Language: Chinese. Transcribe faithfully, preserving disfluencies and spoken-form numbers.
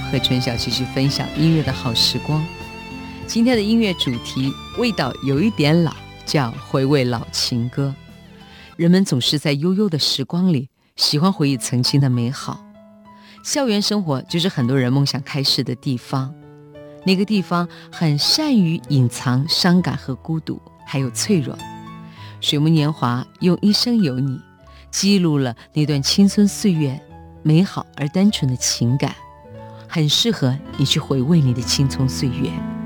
和春晓继续分享音乐的好时光。今天的音乐主题味道有一点老，叫回味老情歌。人们总是在悠悠的时光里喜欢回忆曾经的美好，校园生活就是很多人梦想开始的地方。那个地方很善于隐藏伤感和孤独，还有脆弱。水木年华用一生有你记录了那段青春岁月美好而单纯的情感，很适合你去回味你的青葱岁月。